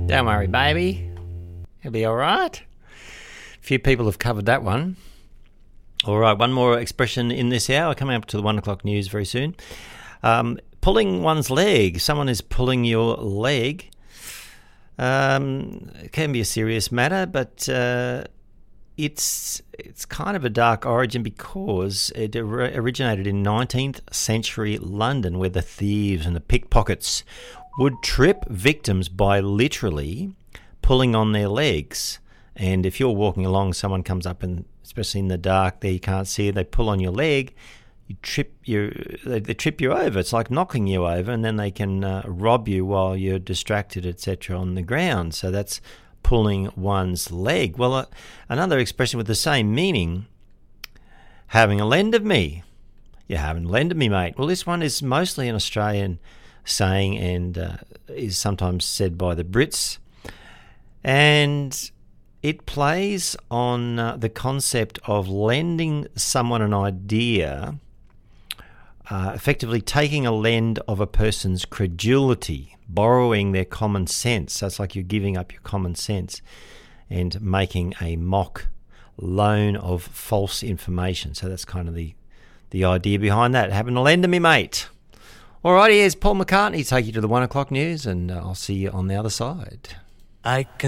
Don't worry, baby. It'll be all right. A few people have covered that one. All right, one more expression in this hour, coming up to the 1 o'clock news very soon. Pulling one's leg. Someone is pulling your leg. It can be a serious matter, but it's kind of a dark origin because it originated in 19th century London, where the thieves and the pickpockets would trip victims by literally pulling on their legs. And if you're walking along, someone comes up and, especially in the dark there, you can't see it, they pull on your leg, they trip you over. It's like knocking you over, and then they can rob you while you're distracted, etc., on the ground. So that's pulling one's leg. Well, another expression with the same meaning, having a lend of me. You're having a lend of me, mate. Well, this one is mostly an Australian saying and is sometimes said by the Brits. And it plays on the concept of lending someone an idea, effectively taking a lend of a person's credulity, borrowing their common sense. So it's like you're giving up your common sense and making a mock loan of false information. So that's kind of the idea behind that. Having a lend to me, mate. All righty, here's Paul McCartney. Take you to the 1 o'clock news, and I'll see you on the other side. I can